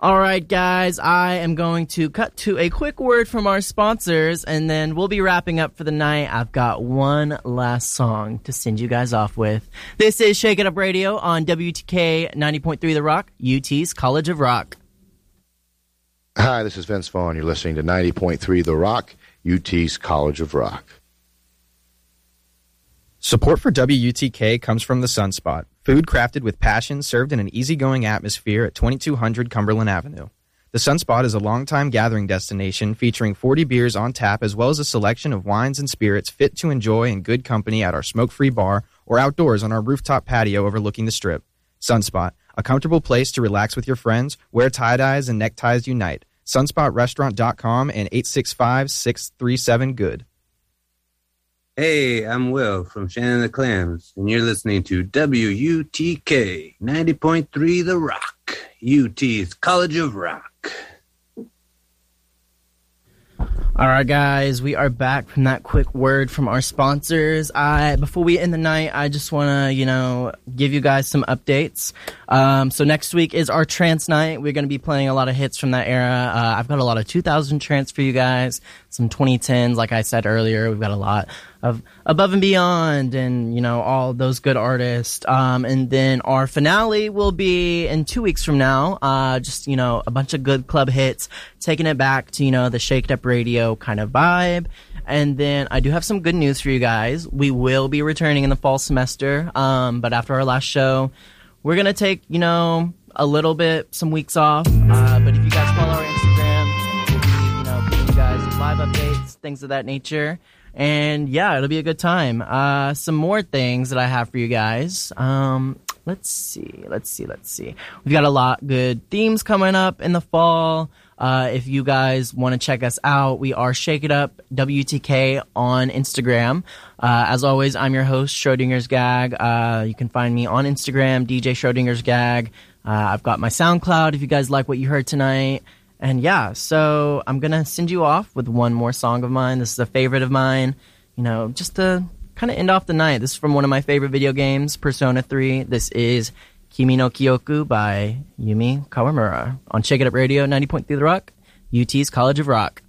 All right, guys, I am going to cut to a quick word from our sponsors, and then we'll be wrapping up for the night. I've got one last song to send you guys off with. This is Shake It Up Radio on WTK 90.3 The Rock, UT's College of Rock. Hi, this is Vince Vaughn. You're listening to 90.3 The Rock, UT's College of Rock. Support for WUTK comes from The Sunspot, food crafted with passion served in an easygoing atmosphere at 2200 Cumberland Avenue. The Sunspot is a longtime gathering destination featuring 40 beers on tap as well as a selection of wines and spirits fit to enjoy in good company at our smoke-free bar or outdoors on our rooftop patio overlooking the Strip. Sunspot, a comfortable place to relax with your friends, where tie-dyes and neckties unite. SunspotRestaurant.com and 865-637-GOOD. Hey, I'm Will from Shannon the Clams, and you're listening to WUTK 90.3 The Rock, UT's College of Rock. All right, guys, we are back from that quick word from our sponsors. Before we end the night, I just want to, give you guys some updates. So next week is our trance night. We're going to be playing a lot of hits from that era. I've got a lot of 2000 trance for you guys, some 2010s, like I said earlier. We've got a lot of Above and Beyond and, all those good artists. And then our finale will be in 2 weeks from now. Just, a bunch of good club hits, taking it back to, the Shaked Up Radio kind of vibe. And then I do have some good news for you guys. We will be returning in the fall semester. But after our last show, we're going to take, some weeks off. But if you guys follow our Instagram, we'll be, giving you guys live updates, things of that nature. And yeah, it'll be a good time. Some more things that I have for you guys. Let's see. We've got a lot good themes coming up in the fall. If you guys want to check us out, we are Shake It Up WTK on Instagram. As always, I'm your host, Schrodinger's Gag. You can find me on Instagram, DJ Schrodinger's Gag. I've got my SoundCloud if you guys like what you heard tonight. And yeah, so I'm going to send you off with one more song of mine. This is a favorite of mine, just to kind of end off the night. This is from one of my favorite video games, Persona 3. This is Kimi no Kyoku by Yumi Kawamura on Shake It Up Radio, 90.3 The Rock, UT's College of Rock.